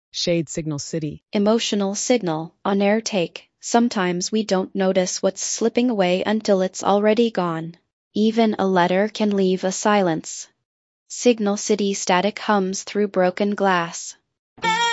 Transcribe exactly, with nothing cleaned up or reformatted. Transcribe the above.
Shade Signal City. Emotional signal, on air take. Sometimes we don't notice what's slipping away until it's already gone. Even a letter can leave a silence. Signal City static hums through broken glass.